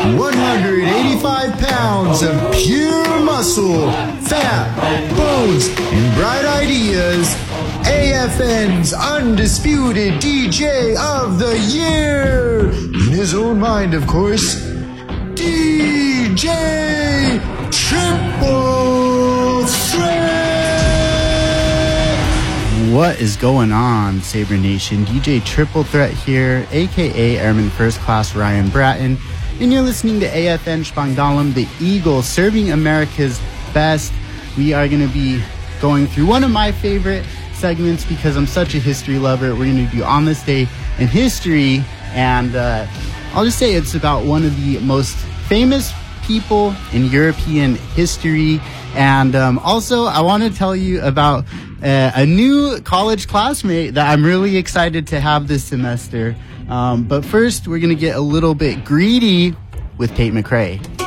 185 pounds of pure muscle, fat, bones, and bright ideas. AFN's undisputed DJ of the year. In his own mind, of course. DJ Triple Threat! What is going on, Sabre Nation? DJ Triple Threat here, aka Airman First Class Ryan Bratton, and you're listening to AFN Spangdalam, the Eagle, serving America's best. We are going to be going through one of my favorite segments because I'm such a history lover. We're going to do On This Day in History, and I'll just say it's about one of the most famous people in European history. And also, I want to tell you about a new college classmate that I'm really excited to have this semester. But first, we're going to get a little bit greedy with Tate McRae.